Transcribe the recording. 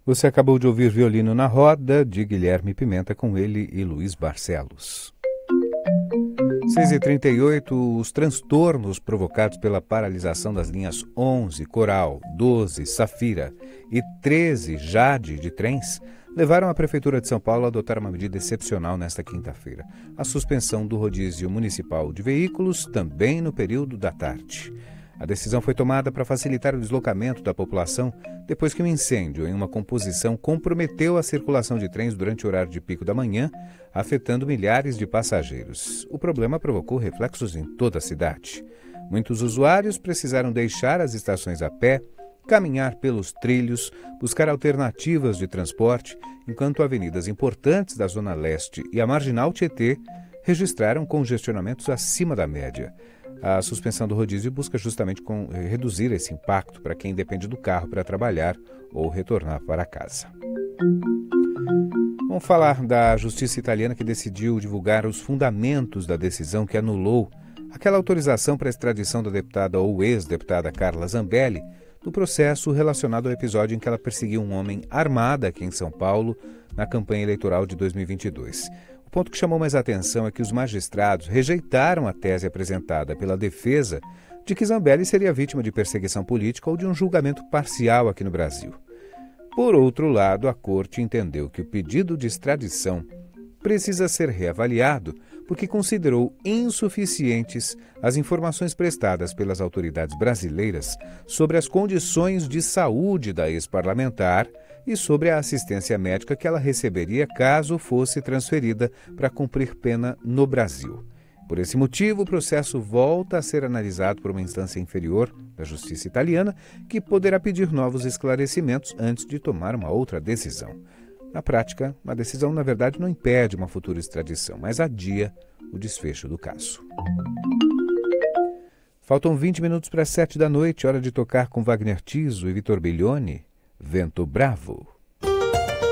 Você acabou de ouvir Violino na Roda, de Guilherme Pimenta, com ele e Luiz Barcelos. 6h38, os transtornos provocados pela paralisação das linhas 11, Coral, 12, Safira e 13, Jade, de trens, levaram a Prefeitura de São Paulo a adotar uma medida excepcional nesta quinta-feira: a suspensão do rodízio municipal de veículos, também no período da tarde. A decisão foi tomada para facilitar o deslocamento da população depois que um incêndio em uma composição comprometeu a circulação de trens durante o horário de pico da manhã, afetando milhares de passageiros. O problema provocou reflexos em toda a cidade. Muitos usuários precisaram deixar as estações a pé, caminhar pelos trilhos, buscar alternativas de transporte, enquanto avenidas importantes da Zona Leste e a Marginal Tietê registraram congestionamentos acima da média. A suspensão do rodízio busca justamente reduzir esse impacto para quem depende do carro para trabalhar ou retornar para casa. Vamos falar da justiça italiana, que decidiu divulgar os fundamentos da decisão que anulou aquela autorização para a extradição da deputada ou ex-deputada Carla Zambelli no processo relacionado ao episódio em que ela perseguiu um homem armado aqui em São Paulo na campanha eleitoral de 2022. O ponto que chamou mais atenção é que os magistrados rejeitaram a tese apresentada pela defesa de que Zambelli seria vítima de perseguição política ou de um julgamento parcial aqui no Brasil. Por outro lado, a Corte entendeu que o pedido de extradição precisa ser reavaliado porque considerou insuficientes as informações prestadas pelas autoridades brasileiras sobre as condições de saúde da ex-parlamentar e sobre a assistência médica que ela receberia caso fosse transferida para cumprir pena no Brasil. Por esse motivo, o processo volta a ser analisado por uma instância inferior da Justiça italiana, que poderá pedir novos esclarecimentos antes de tomar uma outra decisão. Na prática, a decisão, na verdade, não impede uma futura extradição, mas adia o desfecho do caso. Faltam 20 minutos para as 7 da noite, hora de tocar com Wagner Tiso e Vitor Biglione, Vento Bravo.